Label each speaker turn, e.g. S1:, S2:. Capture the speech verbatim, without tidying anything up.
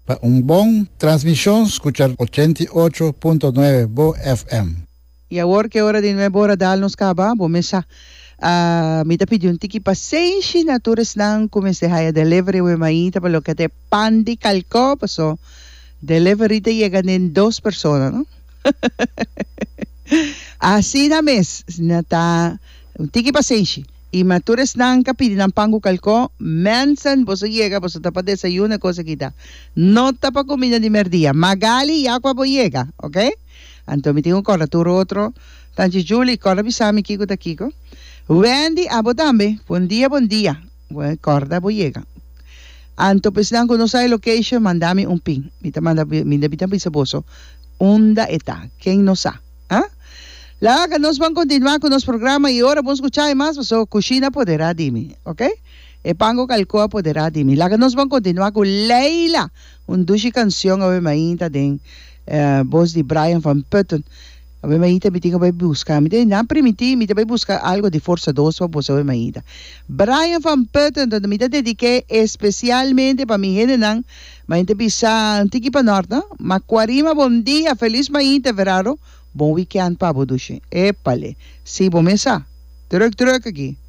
S1: Para un buen transmisión, escuchar ochenta y ocho punto nueve Bo F M.
S2: Y ahora que hora de nuevo hora darnos caba, bomesa. Uh, mita pidi un tiki pasensya na tourist lang kumese haya delivery we maita pa lo que te pandi calco paso delivery te llegan en dos personas, ¿no? Así na mes nata un tiki pasensya y matures nang kapidi ng pango calco mensan boso llega boso tapa desayuno cosa kita no tapa comida ni merdia magali y aqua bo llega, ¿ok? Anto mi tengo corra turo otro tanti Julie corra bisami kiko ta kiko Wendy abotambe, buen día, buen día. Bueno, corda boyega. Anto pues lang kuno sa location, mandami un ping. Mita manda minda bitan sa boso. Unda eta, quien no sa. ¿Ah? La que nos van a continuar con los programas y ahora vamos a escuchar más, so cocina poderá dimi, ¿ok? E pango calcoa poderá dimi. La que nos van a continuar con Leila, un dushi canción a ver mainta den uh, voz de Brian Van Putten. Ave maíta me tinha vai buscar, me tem na primiti, me vai buscar algo de força dos para você ave maíta. Brian Van Putten, donde me dediquei especialmente para mi gente nang, maíta bisa antiki pa norte, maquarima bom dia, feliz maíta verano, bom weekend pa bodushi. Epale, si bom mesa, truk truk aqui.